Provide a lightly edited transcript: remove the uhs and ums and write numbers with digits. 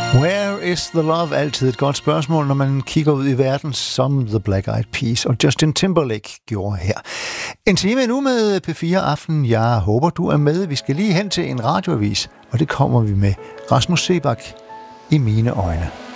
Where is the love? Altid et godt spørgsmål, når man kigger ud i verden, som The Black Eyed Peas og Justin Timberlake gjorde her. En time nu med P4 Aften. Jeg håber, du er med. Vi skal lige hen til en radioavis, og det kommer vi med Rasmus Seebach i mine øjne.